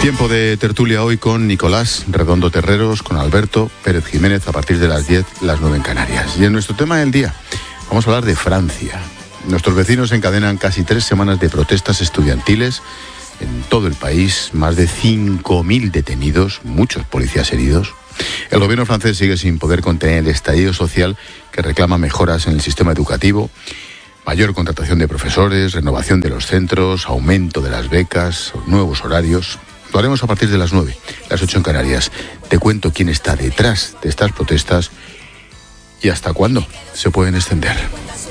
Tiempo de tertulia hoy con Nicolás Redondo Terreros, con Alberto Pérez Jiménez a partir de las 10, las 9 en Canarias. Y en nuestro tema del día vamos a hablar de Francia. Nuestros vecinos encadenan casi 3 semanas de protestas estudiantiles en todo el país, más de 5.000 detenidos, muchos policías heridos. El gobierno francés sigue sin poder contener el estallido social que reclama mejoras en el sistema educativo, mayor contratación de profesores, renovación de los centros, aumento de las becas, nuevos horarios. Lo haremos a partir de las 9, las 8 en Canarias. Te cuento quién está detrás de estas protestas y hasta cuándo se pueden extender.